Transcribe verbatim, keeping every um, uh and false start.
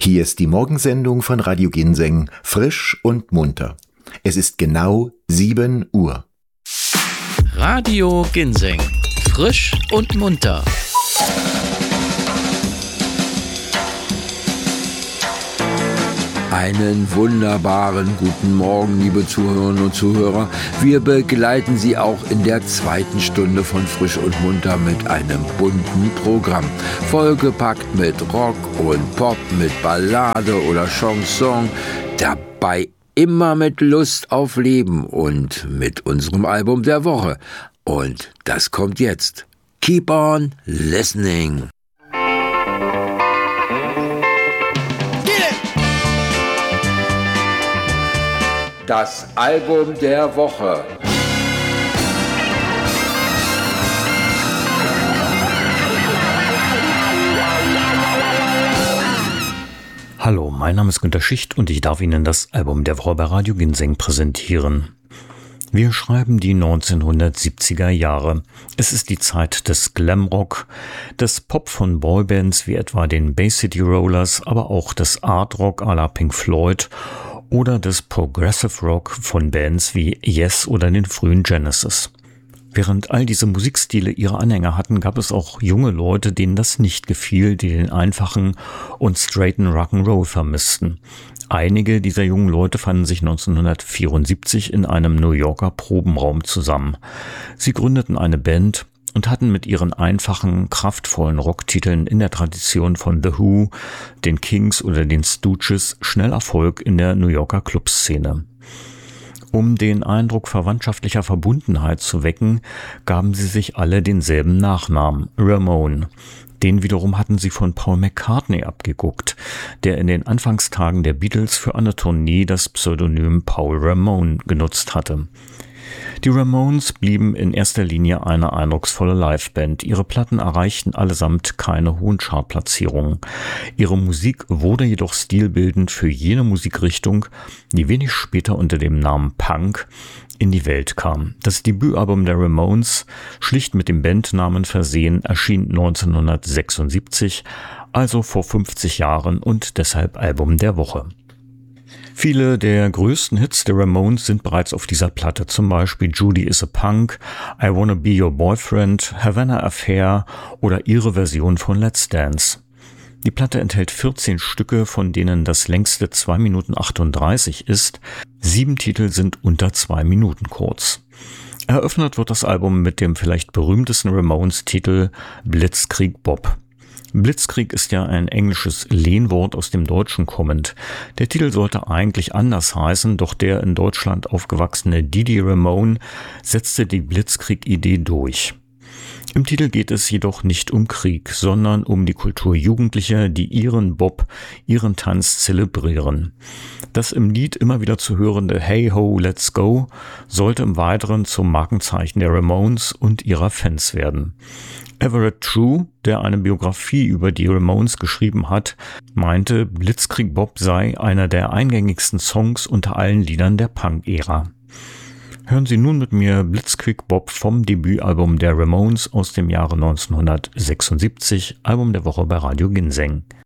Hier ist die Morgensendung von Radio Ginseng, frisch und munter. Es ist genau sieben Uhr. Radio Ginseng, frisch und munter. Einen wunderbaren guten Morgen, liebe Zuhörerinnen und Zuhörer. Wir begleiten Sie auch in der zweiten Stunde von Frisch und Munter mit einem bunten Programm. Vollgepackt mit Rock und Pop, mit Ballade oder Chanson. Dabei immer mit Lust auf Leben und mit unserem Album der Woche. Und das kommt jetzt. Keep on listening. Das Album der Woche. Hallo, mein Name ist Günter Schicht und ich darf Ihnen das Album der Woche bei Radio Ginseng präsentieren. Wir schreiben die neunzehnhundertsiebziger Jahre. Es ist die Zeit des Glamrock, des Pop von Boybands wie etwa den Bay City Rollers, aber auch des Art Rock à la Pink Floyd oder des Progressive Rock von Bands wie Yes oder den frühen Genesis. Während all diese Musikstile ihre Anhänger hatten, gab es auch junge Leute, denen das nicht gefiel, die den einfachen und straighten Rock'n'Roll vermissten. Einige dieser jungen Leute fanden sich neunzehnhundertvierundsiebzig in einem New Yorker Probenraum zusammen. Sie gründeten eine Band und hatten mit ihren einfachen, kraftvollen Rocktiteln in der Tradition von The Who, den Kings oder den Stooges schnell Erfolg in der New Yorker Clubszene. Um den Eindruck verwandtschaftlicher Verbundenheit zu wecken, gaben sie sich alle denselben Nachnamen, Ramone. Den wiederum hatten sie von Paul McCartney abgeguckt, der in den Anfangstagen der Beatles für eine Tournee das Pseudonym Paul Ramone genutzt hatte. Die Ramones blieben in erster Linie eine eindrucksvolle Liveband. Ihre Platten erreichten allesamt keine hohen Chartplatzierungen. Ihre Musik wurde jedoch stilbildend für jene Musikrichtung, die wenig später unter dem Namen Punk in die Welt kam. Das Debütalbum der Ramones, schlicht mit dem Bandnamen versehen, erschien neunzehnhundertsechsundsiebzig, also vor fünfzig Jahren und deshalb Album der Woche. Viele der größten Hits der Ramones sind bereits auf dieser Platte, zum Beispiel Judy is a Punk, I Wanna Be Your Boyfriend, Havana Affair oder ihre Version von Let's Dance. Die Platte enthält vierzehn Stücke, von denen das längste zwei Minuten achtunddreißig ist. Sieben Titel sind unter zwei Minuten kurz. Eröffnet wird das Album mit dem vielleicht berühmtesten Ramones-Titel Blitzkrieg Bob. Blitzkrieg ist ja ein englisches Lehnwort aus dem Deutschen kommend. Der Titel sollte eigentlich anders heißen, doch der in Deutschland aufgewachsene Didi Ramone setzte die Blitzkrieg-Idee durch. Im Titel geht es jedoch nicht um Krieg, sondern um die Kultur Jugendlicher, die ihren Bob, ihren Tanz zelebrieren. Das im Lied immer wieder zu hörende Hey Ho, Let's Go sollte im Weiteren zum Markenzeichen der Ramones und ihrer Fans werden. Everett True, der eine Biografie über die Ramones geschrieben hat, meinte, Blitzkrieg Bob sei einer der eingängigsten Songs unter allen Liedern der Punk-Ära. Hören Sie nun mit mir Blitzkrieg Bob vom Debütalbum der Ramones aus dem Jahre neunzehnhundertsechsundsiebzig, Album der Woche bei Radio Ginseng.